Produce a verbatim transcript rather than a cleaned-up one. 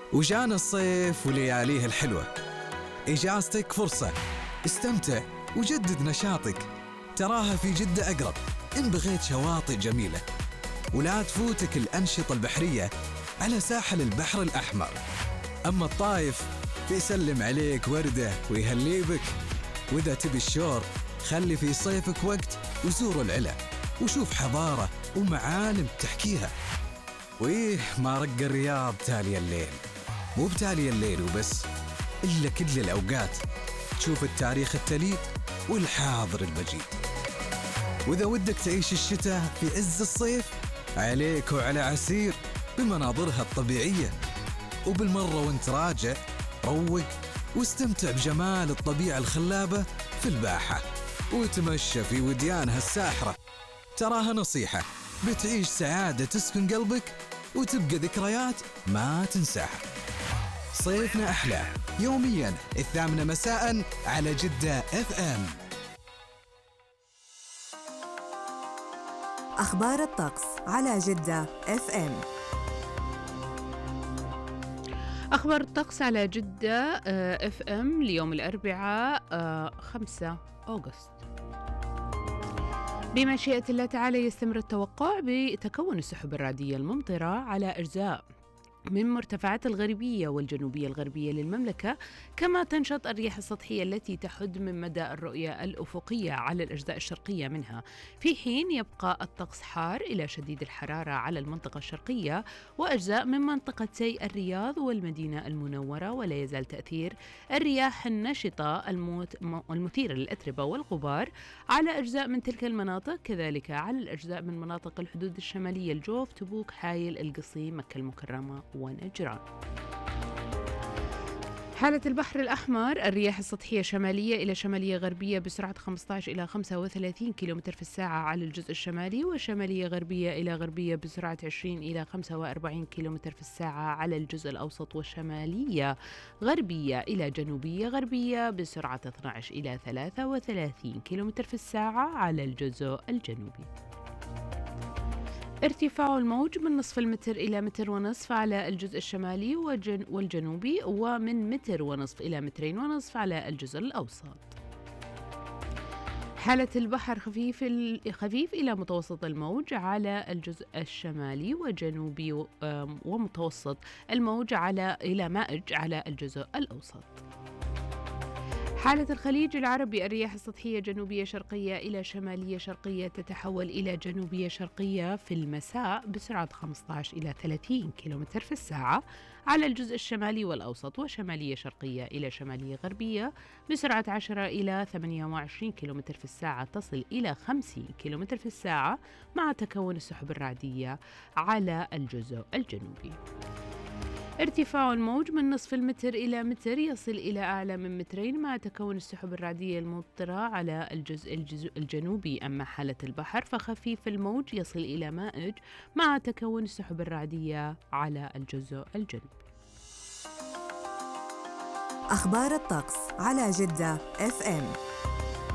وجانا الصيف ولياليه الحلوة. إجازتك فرصة، استمتع وجدد نشاطك، تراها في جدة أقرب إن بغيت شواطئ جميلة. ولا تفوتك الأنشطة البحرية على ساحل البحر الأحمر. أما الطايف بيسلم عليك وردة ويهلي بك. وإذا تبي الشور خلي في صيفك وقت وزور العلا وشوف حضارة ومعالم تحكيها. وإيه ما رق الرياض تالي الليل، مو بتالي الليل وبس، إلا كل الأوقات تشوف التاريخ التليد والحاضر المجيد. وإذا ودك تعيش الشتاء في عز الصيف عليك وعلى عسير بمناظرها الطبيعية. وبالمرة وانت راجع روق واستمتع بجمال الطبيعة الخلابة في الباحة وتمشى في وديانها الساحرة. تراها نصيحة بتعيش سعادة تسكن قلبك وتبقى ذكريات ما تنساها. صيفنا أحلى يوميا الثامنة مساء على جدة اف ام. أخبار الطقس على جدة اف ام. أخبار الطقس على جدة اف ام ليوم الأربعاء خمسة أغسطس. بمشيئة الله تعالى يستمر التوقع بتكون السحب الرعدية الممطرة على أجزاء من مرتفعات الغربية والجنوبية الغربية للمملكة، كما تنشط الرياح السطحية التي تحد من مدى الرؤية الأفقية على الأجزاء الشرقية منها، في حين يبقى الطقس حار إلى شديد الحرارة على المنطقة الشرقية وأجزاء من منطقتي الرياض والمدينة المنورة. ولا يزال تأثير الرياح النشطة المثيرة للأتربة والغبار على أجزاء من تلك المناطق، كذلك على الأجزاء من مناطق الحدود الشمالية الجوف، تبوك، حايل، القصيم، مكة المكرمة ونجران. حالة البحر الأحمر، الرياح السطحية شمالية إلى شمالية غربية بسرعة خمسة عشر إلى خمسة وثلاثين كيلومتر في الساعة على الجزء الشمالي، وشمالية غربية إلى غربية بسرعة عشرين إلى خمسة وأربعين كيلومتر في الساعة على الجزء الأوسط، وشمالية غربية إلى جنوبية غربية بسرعة اثني عشر إلى ثلاثة وثلاثين كيلومتر في الساعة على الجزء الجنوبي. ارتفاع الموج من نصف المتر إلى متر ونصف على الجزء الشمالي والجنوبي، ومن متر ونصف إلى مترين ونصف على الجزء الأوسط. حالة البحر خفيف خفيف إلى متوسط الموج على الجزء الشمالي وجنوبي، ومتوسط الموج على إلى مائج على الجزء الأوسط. حالة الخليج العربي، الرياح السطحية جنوبية شرقية إلى شمالية شرقية تتحول إلى جنوبية شرقية في المساء بسرعة خمسة عشر إلى ثلاثين كيلومتر في الساعة على الجزء الشمالي والأوسط، وشمالية شرقية إلى شمالية غربية بسرعة عشرة إلى ثمانية وعشرين كيلومتر في الساعة تصل إلى خمسين كيلومتر في الساعة مع تكون السحب الرعدية على الجزء الجنوبي. ارتفاع الموج من نصف المتر إلى متر يصل إلى أعلى من مترين مع تكون السحب الرعدية الممطرة على الجزء, الجزء الجنوبي. أما حالة البحر فخفيف الموج يصل إلى مائج مع تكون السحب الرعدية على الجزء الجنوبي. أخبار الطقس على جدة اف ام.